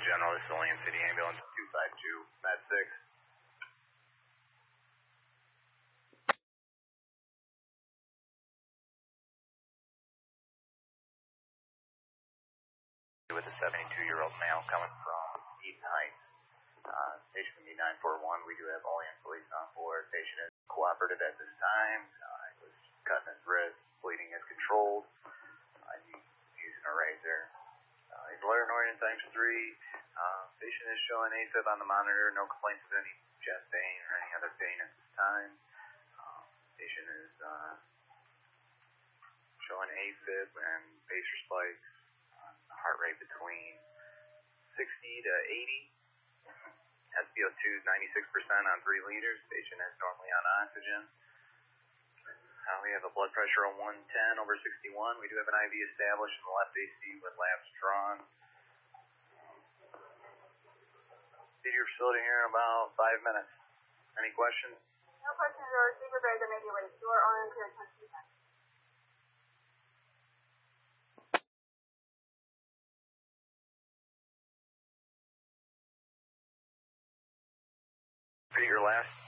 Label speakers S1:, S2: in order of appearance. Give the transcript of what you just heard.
S1: General, this is Olean City Ambulance 252, Med 6. With a 72-year-old male coming from Eaton Heights. Patient can be 941. We do have Olean police on board. Patient is cooperative at this time. He was cutting his wrist, bleeding is controlled. He's using a razor. He's paranoid in times 3. Patient is showing AFib on the monitor. No complaints of any chest pain or any other pain at this time. Patient is showing AFib and pacer spikes. Heart rate between 60 to 80. SpO2 is 96% on 3 liters. Patient is normally on oxygen. We have a blood pressure of 110 over 61. We do have an IV established in the left AC with labs drawn. See your facility here in about 5 minutes. Any questions?
S2: No questions. Or super bears that may be late. You are on to 20%.
S1: Repeat your last.